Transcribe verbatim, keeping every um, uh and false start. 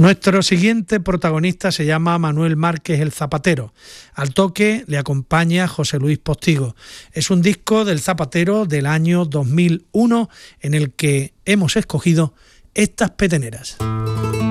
Nuestro siguiente protagonista se llama Manuel Márquez el Zapatero. Al toque le acompaña José Luis Postigo. Es un disco del Zapatero del año dos mil uno en el que hemos escogido estas peteneras.